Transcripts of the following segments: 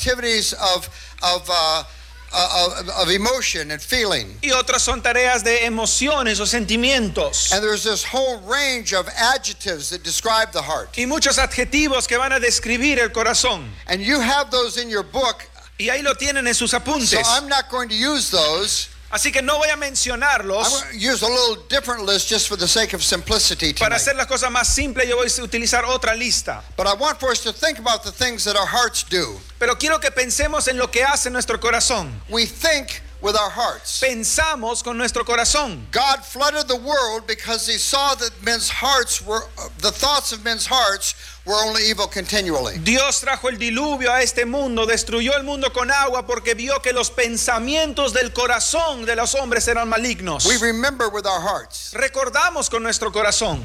activities of emotion and feeling. Y otras son tareas de emociones o sentimientos. And there's this whole range of adjectives that describe the heart. Y muchos adjetivos que van a describir el corazón. And you have those in your book. Y ahí lo tienen en sus apuntes. So I'm not going to use those. Así que no voy a mencionarlos. I'm going to use a little different list just for the sake of simplicity tonight. Para hacer las cosas más simples, yo voy a utilizar otra lista. But I want for us to think about the things that our hearts do. Pero quiero que pensemos en lo que hace nuestro corazón. We think with our hearts. Pensamos con nuestro corazón. God flooded the world because he saw that men's hearts were, the thoughts of men's hearts were only evil continually. Dios trajo el diluvio a este mundo, destruyó el mundo con agua porque vio que los pensamientos del corazón de los hombres eran malignos. We remember with our hearts. Recordamos con nuestro corazón.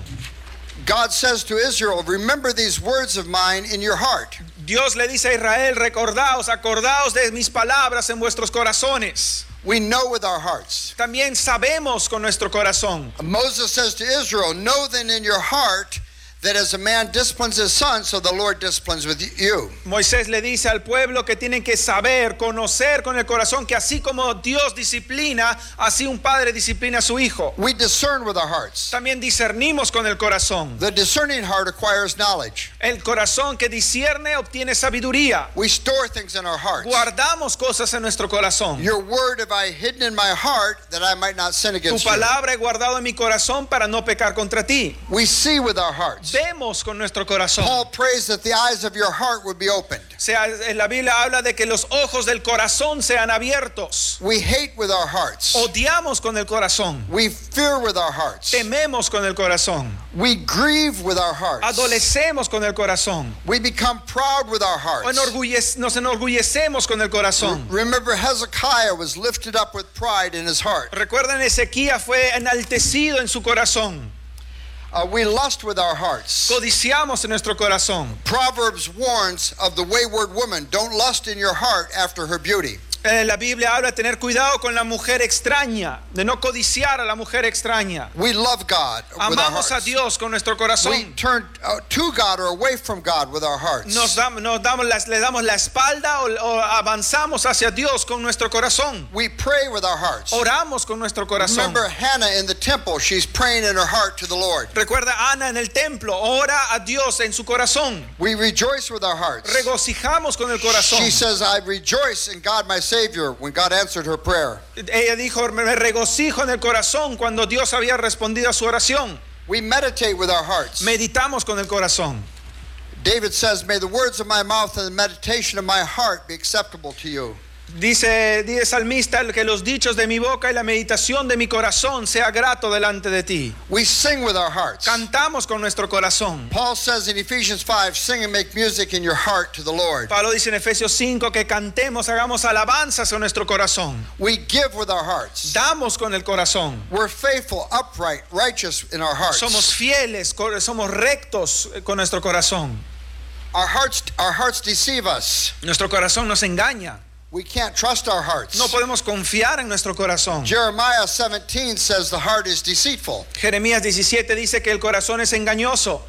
God says to Israel, remember these words of mine in your heart. Dios le dice a Israel, acordaos de mis palabras en vuestros corazones. We know with our hearts. También sabemos con nuestro corazón. Moses says to Israel, know then in your heart that as a man disciplines his son, so the Lord disciplines with you. Moisés le dice al pueblo que tienen que saber, conocer con el corazón que así como Dios disciplina, así un padre disciplina a su hijo. We discern with our hearts. También discernimos con el corazón. The discerning heart acquires knowledge. El corazón que discierne obtiene sabiduría. We store things in our hearts. Guardamos cosas en nuestro corazón. Your word have I hidden in my heart that I might not sin Tu against you. palabra he guardado en mi corazón para no pecar contra ti. We see with our hearts. Vemos con nuestro corazón. Paul prays that the eyes of your heart would be opened. En la Biblia habla de que los ojos del corazón sean abiertos. We hate with our hearts. Odiamos con el corazón. We fear with our hearts. Tememos con el corazón. We grieve with our hearts. Adolecemos con el corazón. We become proud with our hearts. Nos enorgullecemos con el corazón. Remember, Hezekiah was lifted up with pride in his heart. Recuerden, Ezequías fue enaltecido en su corazón. We lust with our hearts. Codiciamos en nuestro corazón. Proverbs warns of the wayward woman. Don't lust in your heart after her beauty. La Biblia habla de tener cuidado con la mujer extraña, de no codiciar a la mujer extraña. We love God with our Amamos a hearts. Dios con nuestro corazón. We turn to God or away from God with our hearts. Le damos la espalda o avanzamos hacia Dios con nuestro corazón. We pray with our hearts. Oramos con nuestro corazón. Remember Hannah in the temple. She's praying in her heart to the Lord. Recuerda Ana en el templo, ora a Dios en su corazón. We rejoice with our hearts. Regocijamos con el corazón. She says, I rejoice in God my Savior when God answered her prayer. Ella dijo, me regocijo en el corazón cuando Dios había respondido a su oración. We meditate with our hearts. Meditamos con el corazón. David says, may the words of my mouth and the meditation of my heart be acceptable to you. Dice el salmista que los dichos de mi boca y la meditación de mi corazón sea grato delante de ti. We sing with our hearts. Cantamos con nuestro corazón. Paul says in Ephesians 5, sing and make music in your heart to the Lord. Pablo dice en Efesios 5 que cantemos, hagamos alabanzas en nuestro corazón. We give with our hearts. Damos con el corazón. We're faithful, upright, righteous in our hearts. Somos fieles, somos rectos con nuestro corazón. Our hearts deceive us. Nuestro corazón nos engaña. We can't trust our hearts. No podemos confiar en nuestro corazón. Jeremiah 17 says the heart is deceitful. Jeremías 17 dice que el corazón es engañoso.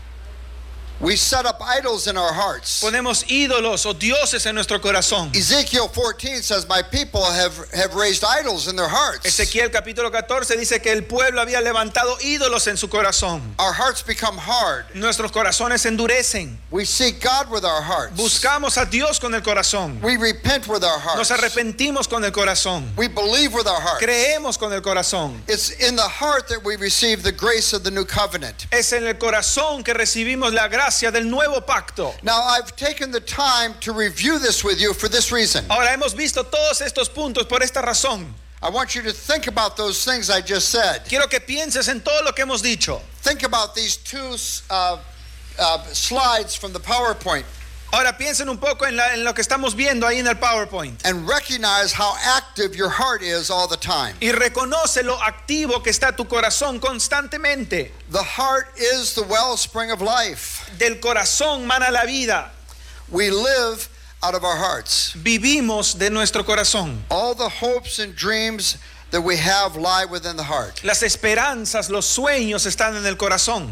We set up idols in our hearts. Ponemos ídolos o dioses en nuestro corazón. Ezekiel 14 says, my people have raised idols in their hearts. Ezequiel capítulo 14 dice que el pueblo había levantado ídolos en su corazón. Our hearts become hard. Nuestros corazones se endurecen. We seek God with our hearts. Buscamos a Dios con el corazón. We repent with our Nos hearts. arrepentimos con el corazón. We believe with our hearts. Creemos con el corazón. It's in the heart that we receive the grace of the new covenant. Es en el corazón que recibimos la gracia del nuevo pacto. Now, I've taken the time to review this with you for this reason. Ahora hemos visto todos estos puntos por esta razón. I want you to think about those things I just said. Quiero que pienses en todo lo que hemos dicho. Think about these two slides from the PowerPoint. Ahora piensen un poco en lo que estamos viendo ahí en el PowerPoint. And recognize how active your heart is all the time. Y reconoce lo activo que está tu corazón constantemente. The heart is the wellspring of life. Del corazón mana la vida. We live out of our hearts. Vivimos de nuestro corazón. All the hopes and dreams that we have lie within the heart. Las esperanzas, los sueños están en el corazón.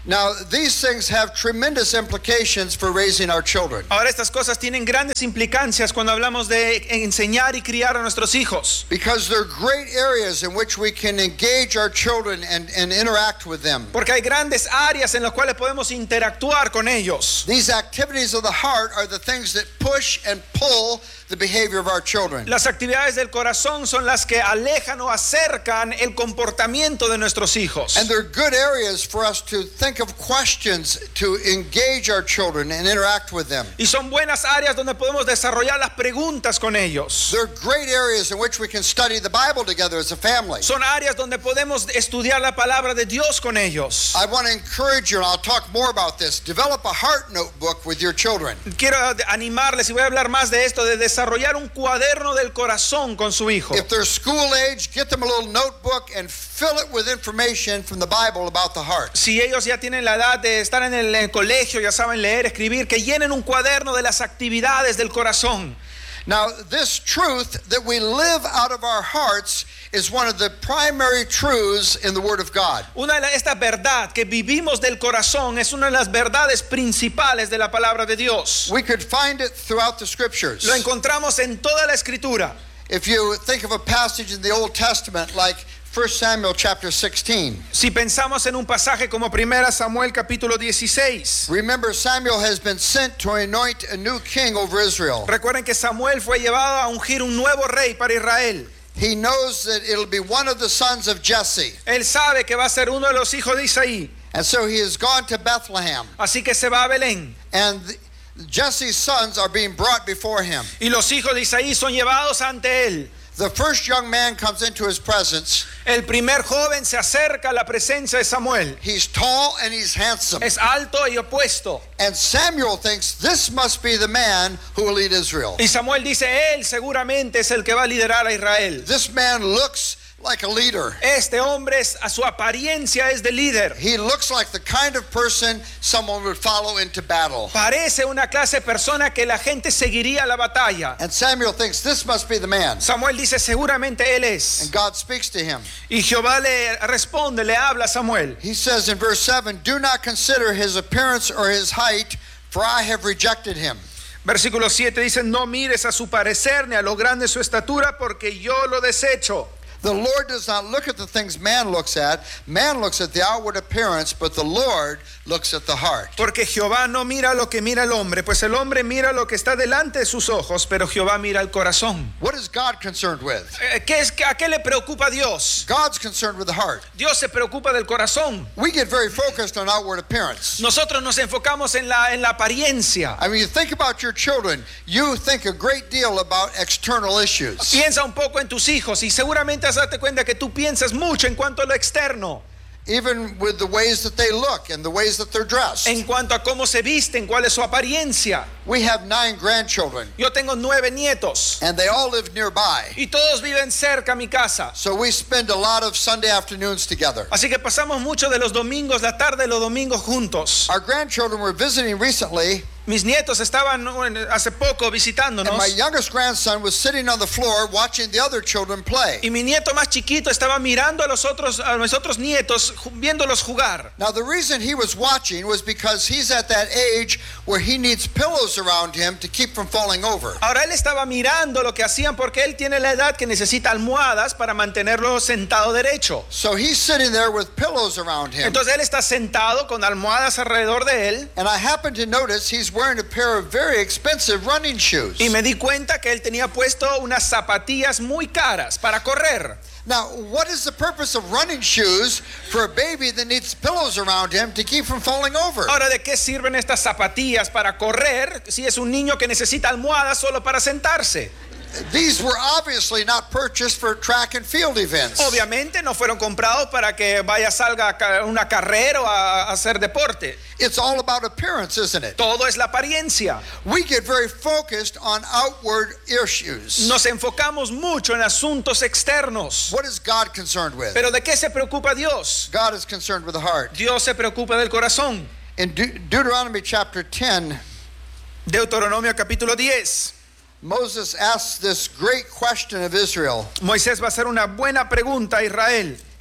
Now, these things have tremendous implications for raising our children. Ahora estas cosas tienen grandes implicancias cuando hablamos de enseñar y criar a nuestros hijos. Because they're great areas in which we can engage our children and interact with them. Porque hay grandes áreas en las cuales podemos interactuar con ellos. These activities of the heart are the things that push and pull the behavior of our children. Las actividades del corazón son las que alejan o acercan el comportamiento de nuestros hijos. And they're good areas for us to think of questions to engage our children and interact with them. Y son buenas áreas donde podemos desarrollar las preguntas con ellos. They're great areas in which we can study the Bible together as a family. Son áreas donde podemos estudiar la palabra de Dios con ellos. I want to encourage you, and I'll talk more about this. Develop a heart notebook with your children. Quiero animarles y voy a hablar más de esto, de desarrollar un cuaderno del corazón con su hijo. If they're school age, get them a little notebook and fill it with information from the Bible about the heart. Si ellos ya tienen la edad de estar en el colegio, ya saben leer, escribir, que llenen un cuaderno de las actividades del corazón. Now, this truth that we live out of our hearts is one of the primary truths in the Word of God. Esta verdad que vivimos del corazón es una de las verdades principales de la palabra de Dios. We could find it throughout the Scriptures. Lo encontramos en toda la Escritura. If you think of a passage in the Old Testament like 1 Samuel chapter 16. Si pensamos en un pasaje como 1 Samuel capítulo 16. Remember, Samuel has been sent to anoint a new king over Israel. Recuerden que Samuel fue llevado a ungir un nuevo rey para Israel. He knows that it'll be one of the sons of Jesse. Él sabe que va a ser uno de los hijos de Isaí. And so he has gone to Bethlehem. Así que se va a Belén. And Jesse's sons are being brought before him. Y los hijos de Isaí son llevados ante él. The first young man comes into his presence. El primer joven se acerca a la presencia de Samuel. He's tall and he's handsome. Es alto y opuesto. And Samuel thinks this must be the man who will lead Israel. Y Samuel dice, él seguramente es el que va a liderar a Israel. This man looks like a leader. Este hombre, a su apariencia es de líder. He looks like the kind of person someone would follow into battle. Parece una clase de persona que la gente seguiría a la batalla. And Samuel thinks this must be the man. Samuel dice, seguramente él es. And God speaks to him. Y Jehová le responde, le habla a Samuel. He says in verse 7, do not consider his appearance or his height, for I have rejected him. Versículo 7 dice, no mires a su parecer ni a lo grande de su estatura, porque yo lo desecho. The Lord does not look at the things man looks at. Man looks at the outward appearance, but the Lord looks at the heart. Porque Jehová no mira lo que mira el hombre, pues el hombre mira lo que está delante de sus ojos, pero Jehová mira el corazón. What is God concerned with? ¿A qué le preocupa a Dios? God's concerned with the heart. Dios se preocupa del corazón. We get very focused on outward appearance. Nosotros nos enfocamos en la apariencia. I mean, you think about your children, you think a great deal about external issues. Piensa un poco en tus hijos y seguramente has dado cuenta que tú piensas mucho en cuanto a lo externo. Even with the ways that they look and the ways that they're dressed. En cuanto a cómo se visten, cuál es su apariencia. We have 9 grandchildren. Yo tengo 9 nietos. And they all live nearby. Y todos viven cerca a mi casa. So we spend a lot of Sunday afternoons together. Así que pasamos mucho de los domingos, la tarde de los domingos juntos. Our grandchildren were visiting recently. Mis nietos estaban hace poco visitándonos. And my youngest grandson was sitting on the floor watching the other children play. Y mi nieto más chiquito estaba mirando a mis otros nietos, viéndolos jugar. Now the reason he was watching was because he's at that age where he needs pillows around him to keep from falling over. Ahora él estaba mirando lo que hacían porque él tiene la edad que necesita almohadas para mantenerlo sentado derecho. So he's sitting there with pillows around him. Entonces él está sentado con almohadas alrededor de él. And I happen to notice he's wearing a pair of very expensive running shoes. Y me di cuenta que él tenía puesto unas zapatillas muy caras para correr. Now, what is the purpose of running shoes for a baby that needs pillows around him to keep from falling over? Ahora, ¿de qué sirven estas zapatillas para correr si es un niño que necesita almohadas solo para sentarse? These were obviously not purchased for track and field events. Obviamente no fueron comprados para que salga a una carrera o a hacer deporte. It's all about appearance, isn't it? Todo es la apariencia. We get very focused on outward issues. Nos enfocamos mucho en asuntos externos. What is God concerned with? Pero ¿de qué se preocupa Dios? God is concerned with the heart. Dios se preocupa del corazón. In Deuteronomy chapter 10, Deuteronomio capítulo 10. Moses asks this great question of Israel. Moisés va a hacer una buena pregunta a Israel.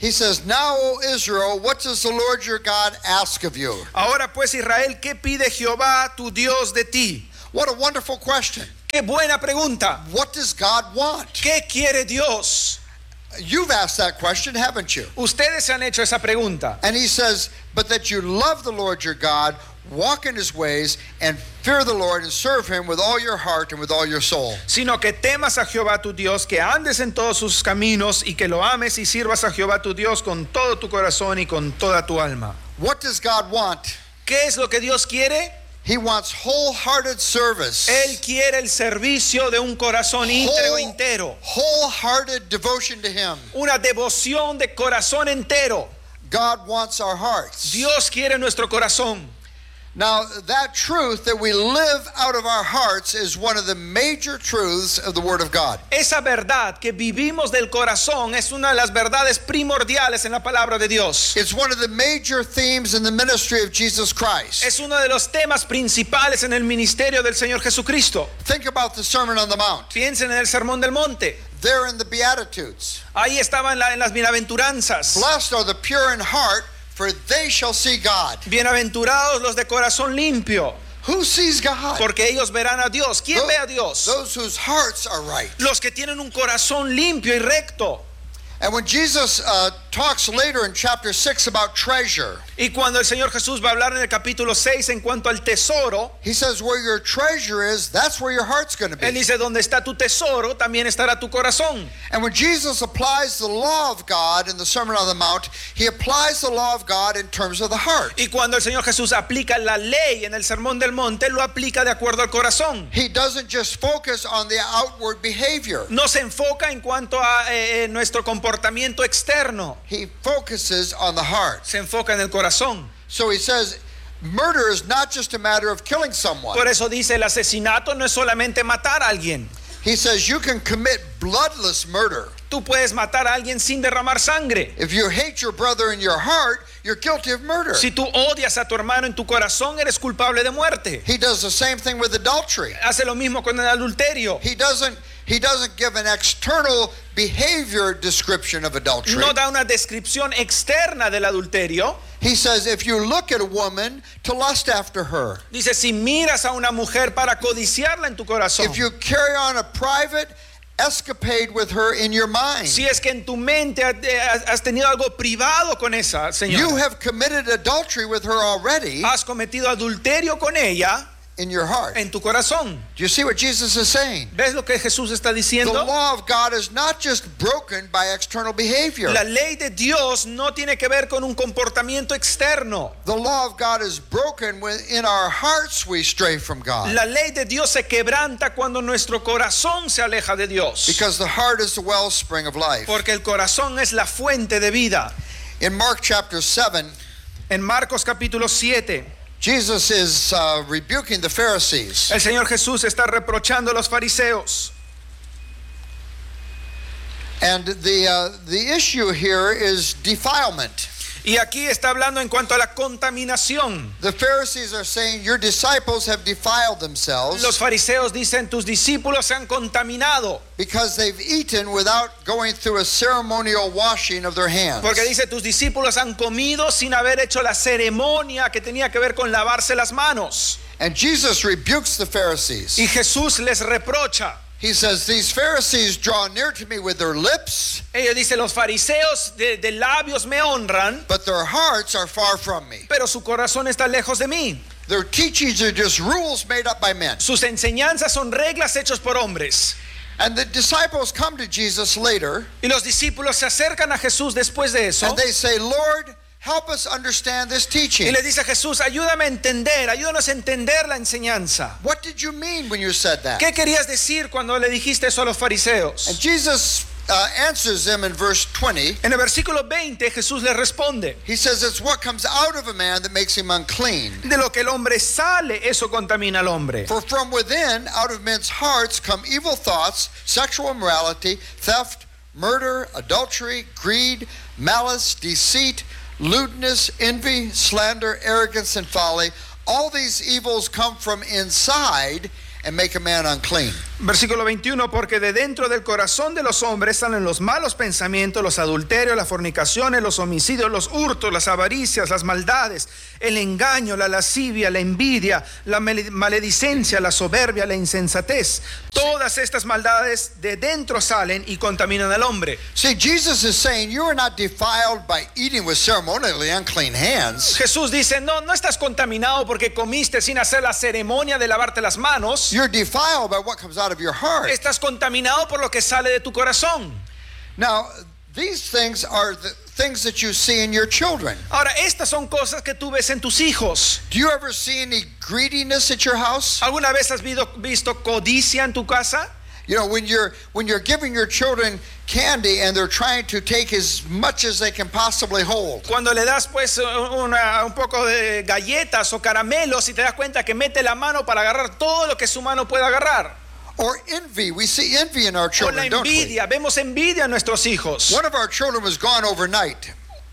He says, "Now, O Israel, what does the Lord your God ask of you?" Ahora pues, Israel, ¿qué pide Jehová tu Dios de ti? What a wonderful question. Qué buena pregunta. What does God want? ¿Qué quiere Dios? You've asked that question, haven't you? Ustedes se han hecho esa pregunta. And he says, "But that you love the Lord your God, walk in his ways, and fear the Lord, and serve him with all your heart and with all your soul." Sino que temas a Jehová tu Dios, que andes en todos sus caminos y que lo ames y sirvas a Jehová tu Dios con todo tu corazón y con toda tu alma. What does God want? ¿Qué es lo que Dios quiere? He wants wholehearted service. Él quiere el servicio de un corazón íntegro entero. Wholehearted devotion to him. Una devoción de corazón entero. God wants our hearts. Dios quiere nuestro corazón. Now, that truth that we live out of our hearts is one of the major truths of the Word of God. Esa verdad que vivimos del corazón es una de las verdades primordiales en la palabra de Dios. It's one of the major themes in the ministry of Jesus Christ. Es uno de los temas principales en el ministerio del Señor Jesucristo. Think about the Sermon on the Mount. Piensen en el Sermón del Monte. There in the Beatitudes. Ahí estaban en las bienaventuranzas. Blessed are the pure in heart, for they shall see God. Bienaventurados los de corazón limpio, Who sees God? porque ellos verán a Dios. ¿Quién ve a Dios? Those whose hearts are right. Los que tienen un corazón limpio y recto. And when Jesus talks later in chapter 6 about treasure, Y cuando el Señor Jesús va a hablar en el capítulo 6 en cuanto al tesoro, he says, where your treasure is, that's where your heart's going to Él be. dice, donde está tu tesoro, también estará tu corazón. And when Jesus applies the law of God in the Sermon on the Mount, he applies the law of God in terms of the heart. Y cuando el Señor Jesús aplica la ley en el Sermón del Monte, lo aplica de acuerdo al corazón. He doesn't just focus on the outward behavior. No se enfoca en cuanto a nuestro comportamiento externo. He focuses on the heart. Se enfoca en el corazón. So he says, murder is not just a matter of killing someone. Por eso dice, el asesinato no es solamente matar a alguien. He says you can commit bloodless murder. Tú puedes matar a alguien sin derramar sangre. If you hate your brother in your heart, you're guilty of murder. Si tú odias a tu hermano en tu corazón, eres culpable de muerte. He does the same thing with adultery. Hace lo mismo con el adulterio. He doesn't give an external behavior description of adultery. No da una descripción externa del adulterio. He says if you look at a woman to lust after her, Dice, si miras a una mujer para codiciarla en tu corazón, if you carry on a private escapade with her in your mind, si es que en tu mente has tenido algo privado con esa you señora, have committed adultery with her already has cometido adulterio con ella in your heart. en tu corazón. Do you see what Jesus is saying? ¿Ves lo que Jesús está The diciendo? law of God is not just broken by external behavior. La ley de Dios no tiene que ver con un comportamiento externo. The law of God is broken when in our hearts we stray from God. La ley de Dios se quebranta cuando nuestro corazón se aleja de Dios. Because the heart is the wellspring of life. Porque el corazón es la fuente de vida. In Mark chapter 7, En Marcos capítulo 7, Jesus is rebuking the Pharisees. el Señor Jesús está reprochando a los fariseos. And the issue here is defilement. Y aquí está hablando en cuanto a la contaminación. The Pharisees are saying your disciples have defiled themselves Los fariseos dicen, tus discípulos se han contaminado. because they've eaten without going through a ceremonial washing of their hands. Porque dice, tus discípulos han comido sin haber hecho la ceremonia que tenía que ver con lavarse las manos. And Jesus rebukes the Pharisees. Y Jesús les reprocha. He says, these Pharisees draw near to me with their lips, Ellos dicen, los fariseos de labios me honran, but their hearts are far from me. pero su corazón está lejos de mí. Their teachings are just rules made up by men. Sus enseñanzas son reglas hechas por hombres. And the disciples come to Jesus later, Y los discípulos se acercan a Jesús después de eso. and they say, Lord, help us understand this Y teaching. le dice a Jesús, ayúdame a entender, ayúdanos a entender la enseñanza. What did you mean when you said that? ¿Qué querías decir cuando le dijiste eso a los And fariseos? Jesus answers them in verse 20. En el versículo 20 Jesús le responde, He says, it's what comes out of a man that makes him unclean. de lo que el hombre sale, eso contamina al hombre. For from within, out of men's hearts, come evil thoughts, sexual immorality, theft, murder, adultery, greed, malice, deceit, lewdness, envy, slander, arrogance, and folly. All these evils come from inside and make a man unclean. Versículo 21, porque de dentro del corazón de los hombres salen los malos pensamientos, los adulterios, las fornicaciones, los homicidios, los hurtos, las avaricias, las maldades, el engaño, la lascivia, la envidia, la maledicencia, la soberbia, la insensatez. Todas estas maldades de dentro salen y contaminan al hombre. See, Jesus is saying you are not defiled by eating with ceremonially unclean hands. Jesús dice, no estás contaminado porque comiste sin hacer la ceremonia de lavarte las manos. You're defiled by what comes out of your heart. Estás contaminado por lo que sale de tu corazón. Now, these things are the things that you see in your children. Ahora, estas son cosas que tú ves en tus hijos. Do you ever see any greediness at your house? ¿Alguna vez has visto codicia en tu casa? You know, when you're giving your children candy and they're trying to take as much as they can possibly hold. Cuando le das pues un poco de galletas o caramelos y te das cuenta que mete la mano para agarrar todo lo que su mano puede agarrar. Or envy. We see envy in our O la children, don't we? envidia, vemos envidia en nuestros hijos. One of our children was gone overnight.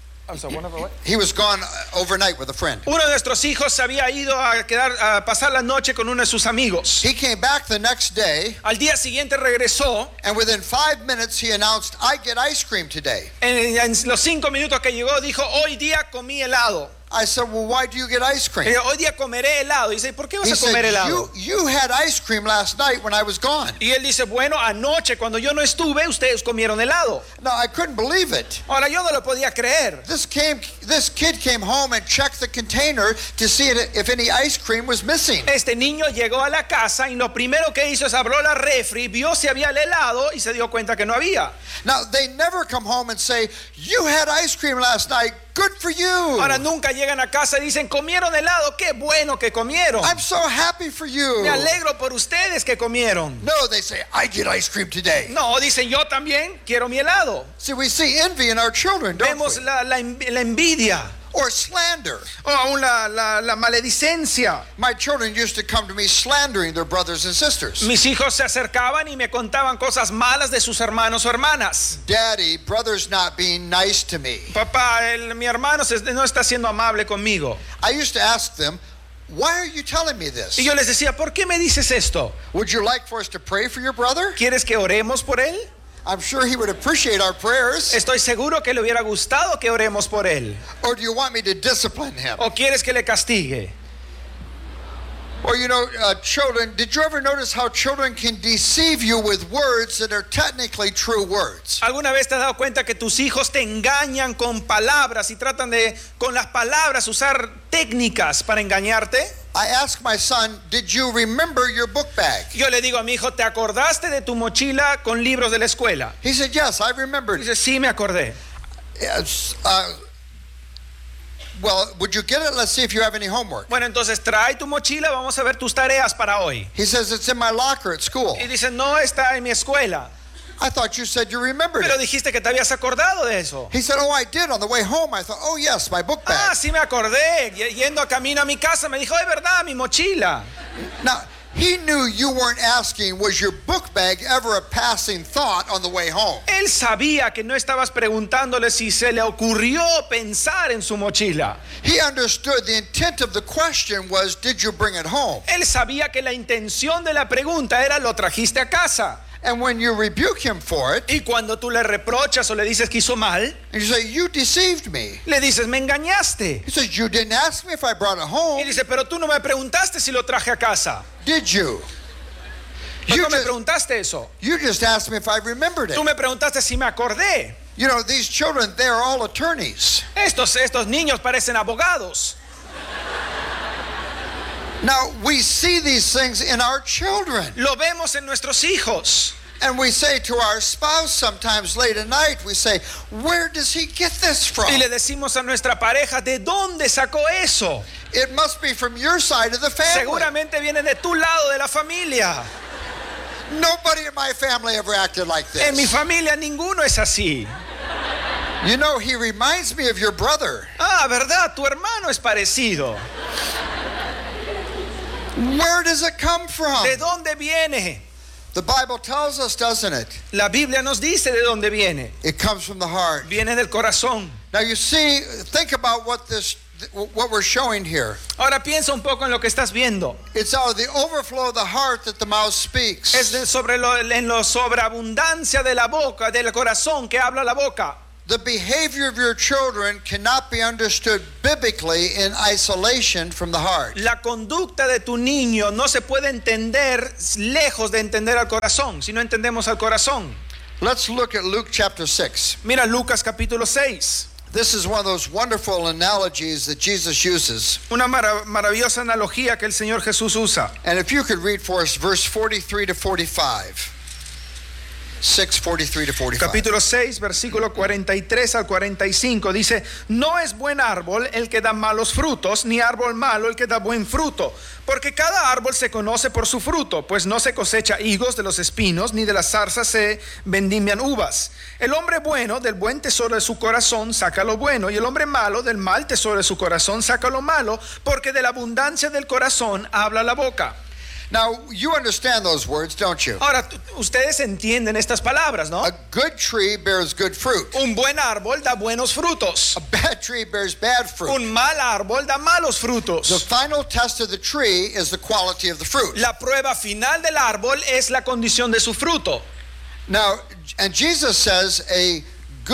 He was gone overnight with a friend. Uno de nuestros hijos se había ido a pasar la noche con uno de sus amigos. He came back the next day, Al día siguiente regresó. and within 5 minutes he announced, "I get ice cream today." En los 5 minutos que llegó dijo, hoy día comí helado. I said, "Well, why do you get ice cream?" Hoy día comeré helado. Y dice, ¿por qué vas He a comer said, helado? you had ice cream last night when I was gone. Y él dice, bueno, anoche cuando yo no estuve, ustedes comieron helado. Now, I couldn't believe it. Ahora yo no lo podía creer. This kid came home and checked the container to see if any ice cream was missing. Este niño llegó a la casa y lo primero que hizo es abrió la refri, vio si había el helado y se dio cuenta que no había. Now, they never come home and say, "You had ice cream last night. Good for you. Ahora nunca llegan a casa y dicen, comieron helado, qué bueno que comieron. I'm so happy for you." Me alegro por ustedes que comieron. No, they say, "I get ice cream today." No, dicen, yo también quiero mi helado. See, we see envy in our children, don't Vemos we? la envidia Or slander. o aún la maledicencia. My children used to come to me slandering their brothers and sisters. Mis hijos se acercaban y me contaban cosas malas de sus hermanos o hermanas. "Daddy, brother's not being nice to me." Papá, mi hermano no está siendo amable conmigo. I used to ask them, "Why are you telling me this? Y yo les decía, ¿por qué me dices esto? Would you like for us to pray for your brother?" ¿Quieres que oremos por él? I'm sure he would appreciate our prayers. Estoy seguro que le hubiera gustado que oremos por él. Or do you want me to discipline him? ¿O quieres que le castigue? Or children, did you ever notice how children can deceive you with words that are technically true words? ¿Alguna vez te has dado cuenta que tus hijos te engañan con palabras y tratan de, con las palabras, usar técnicas para engañarte? I asked my son, "Did you remember your book bag?" Yo le digo a mi hijo, ¿te acordaste de tu mochila con libros de la escuela? He said, "Yes, I remembered." Dice, sí, me acordé. Yes, well, would you get it? Let's see if you have any homework. Bueno, entonces trae tu mochila, vamos a ver tus tareas para hoy. He says, "It's in my locker at school." Y dice, no está en mi escuela. I thought you said you remembered Pero it. dijiste que te habías acordado de eso. He said, "Oh, I did on the way home." I thought, "Oh, yes, my book Ah, bag." sí me acordé. Yendo a camino a mi casa me dijo, es verdad, mi mochila. Now, he knew you weren't asking, "Was your book bag ever a passing thought on the way home?" Él sabía que no estabas preguntándole si se le ocurrió pensar en su mochila. He understood the intent of the question was, "Did you bring it home?" Él sabía que la intención de la pregunta era, ¿lo trajiste a casa? And when you rebuke him for it, Y cuando tú le reprochas o le dices que hizo mal, and you say, "You deceived me," le dices, me engañaste. he says, "You didn't ask me if I brought it Y home, dice, pero tú no me preguntaste si lo traje a casa. did you? Tú You no me just, preguntaste eso. you just asked me if I remembered it." Tú me preguntaste si me acordé. You know, these children, they are all attorneys. Estos niños parecen abogados. Now, we see these things in our children. Lo vemos en nuestros hijos. And we say to our spouse sometimes late at night, we say, "Where does he get this from?" Y le decimos a nuestra pareja, ¿de dónde sacó eso? It must be from your side of the family. Seguramente viene de tu lado de la familia. Nobody in my family ever acted like En mi this. familia ninguno es así. You know, he reminds me of your brother. Ah, ¿verdad? Tu hermano es parecido. Where does it come from? ¿De dónde viene? The Bible tells us, doesn't it? La Biblia nos dice de dónde viene. It comes from the heart. Viene del corazón. Now you see, think about what this what we're showing here. Ahora piensa un poco en lo que estás viendo. It's out of the overflow of the heart that the mouth speaks. Es en lo sobreabundancia de la boca, del corazón que habla la boca. The behavior of your children cannot be understood biblically in isolation from the heart. La conducta de tu niño no se puede entender lejos de entender al corazón, si no entendemos al corazón. Let's look at Luke chapter 6. Mira Lucas capítulo 6. This is one of those wonderful analogies that Jesus uses. Una maravillosa analogía que el Señor Jesús usa. And if you could read for us verse 43 to 45. 6:43 to 45. Capítulo 6, versículo 43 al 45 dice: no es buen árbol el que da malos frutos, ni árbol malo el que da buen fruto, porque cada árbol se conoce por su fruto, pues no se cosecha higos de los espinos, ni de las zarzas se vendimian uvas. El hombre bueno del buen tesoro de su corazón saca lo bueno, y el hombre malo del mal tesoro de su corazón saca lo malo, porque de la abundancia del corazón habla la boca. Now, you understand those words, don't you? Ahora, ustedes entienden estas palabras, ¿no? A good tree bears good fruit. Un buen árbol da buenos frutos. A bad tree bears bad fruit. Un mal árbol da malos frutos. The final test of the tree is the quality of the fruit. La prueba final del árbol es la condición de su fruto. Now, and Jesus says a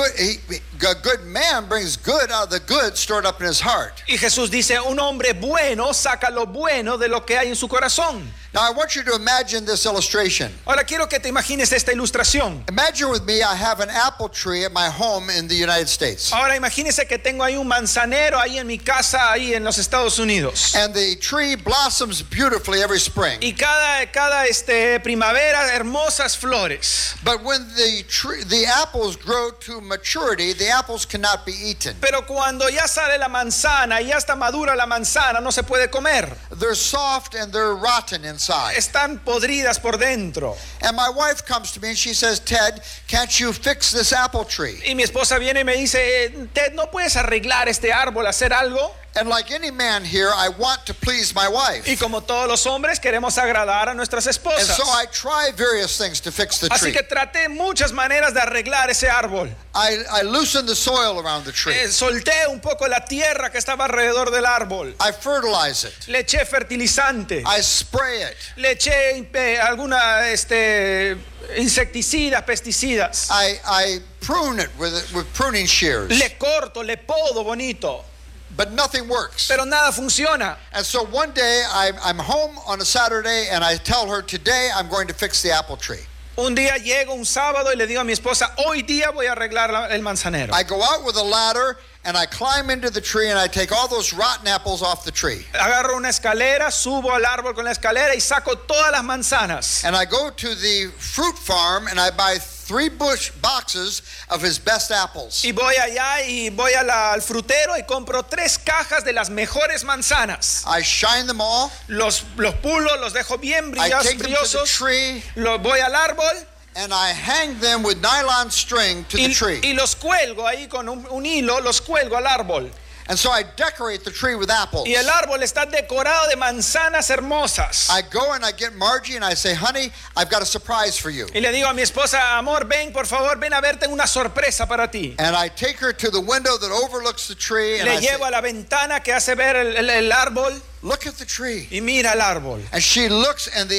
good man brings good out of the good stored up in his heart. Y Jesús dice, un hombre bueno saca lo bueno de lo que hay en su corazón. Now I want you to imagine this illustration. Ahora quiero que te imagines esta ilustración. Imagine with me I have an apple tree at my home in the United States. Ahora imagínese que tengo ahí un manzanero ahí en mi casa ahí en los Estados Unidos. And the tree blossoms beautifully every spring. Y cada primavera hermosas flores. But when the apples grow to maturity, the apples cannot be eaten. Pero cuando ya sale la manzana y ya está madura la manzana, no se puede comer. They're soft and they're rotten inside. Están podridas por dentro. And my wife comes to me and she says, Ted, can't you fix this apple tree? Y mi esposa viene y me dice, Ted, ¿no puedes arreglar este árbol, hacer algo? And like any man here, I want to please my wife. Y como todos los hombres queremos agradar a nuestras And esposas. so I try various things to fix the Así tree. que traté muchas maneras de arreglar ese árbol. I loosen the soil around the tree. Solté un poco la tierra que estaba alrededor del árbol. I fertilize it. Le eché fertilizante. I spray it. Le eché alguna insecticidas, pesticidas. I prune it with pruning shears. Le corto, le podo bonito. But nothing works. Pero nada funciona. And so one day I'm home on a Saturday and I tell her, today I'm going to fix the apple tree. Un día llego un sábado y le digo a mi esposa, hoy día voy a arreglar el manzanero. I go out with a ladder and I climb into the tree and I take all those rotten apples off the tree. Agarro una escalera, subo al árbol con la escalera y saco todas las manzanas. And I go to the fruit farm and I buy 3 boxes of his best apples. Y voy allá y voy al frutero y compro 3 cajas de las mejores manzanas. I shine them all. Los pulo, los dejo bien I take them to the brillosos. tree Voy al árbol and I hang them with nylon string to the tree. y los cuelgo ahí con un hilo, los cuelgo al árbol. And so I decorate the tree with apples. Y el árbol está decorado de manzanas hermosas. I go and I get Margie and I say, honey, I've got a surprise for you. Y le digo a mi esposa, amor, ven, por favor, ven a ver, tengo una sorpresa para ti. And I take her to the window that overlooks the tree and Le I say, llevo a la ventana que hace ver el árbol look at the tree. y mira el árbol. And she looks and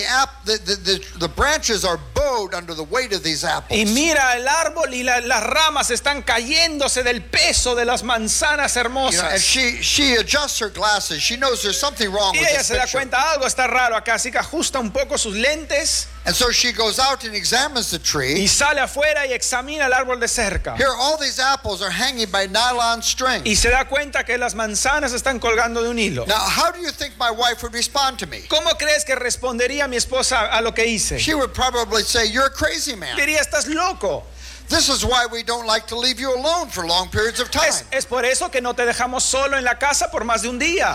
the branches are bowed under the weight of these apples. Y mira el árbol y las ramas están cayéndose del peso de las manzanas You know, and hermosas. she adjusts her glasses. She knows there's something wrong Y with ella this se da picture. cuenta, algo está raro acá, así que ajusta un poco sus lentes And so she goes out and examines the tree. y sale afuera y examina el árbol de cerca. Here, all these apples are hanging by nylon string. Y se da cuenta que las manzanas están colgando de un hilo. Now, how do you think my wife would respond to me? ¿Cómo crees que respondería mi esposa a lo que hice? She would probably say, you're a crazy man. Diría, estás loco. This is why we don't like to leave you alone for long periods of time. Es por eso que no te dejamos solo en la casa por más de un día.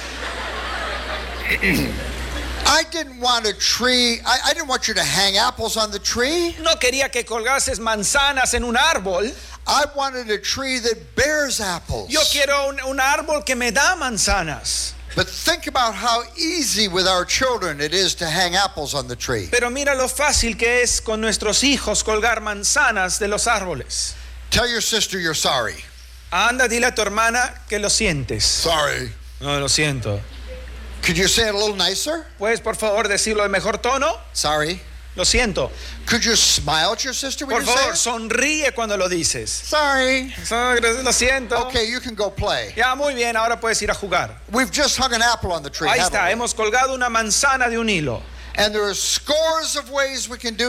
I didn't want a tree. I didn't want you to hang apples on the tree. No quería que colgases manzanas en un árbol. I wanted a tree that bears apples. Yo quiero un árbol que me da manzanas. But think about how easy with our children it is to hang apples on the tree. Pero mira lo fácil que es con nuestros hijos colgar manzanas de los árboles. Tell your sister you're sorry. Anda, dile a tu hermana que lo sientes. Sorry. No, lo siento. Could you say it a little nicer? ¿Puedes por favor decirlo de mejor tono? Sorry. Lo siento. Could you smile at your sister when Por you say favor, it? sonríe cuando lo dices. Sorry. Lo siento. Okay, you can go play. Ya, muy bien, ahora puedes ir a jugar. We've just hung an apple on the tree, Ahí haven't está, we? hemos colgado una manzana de un hilo. And there are scores of ways we can do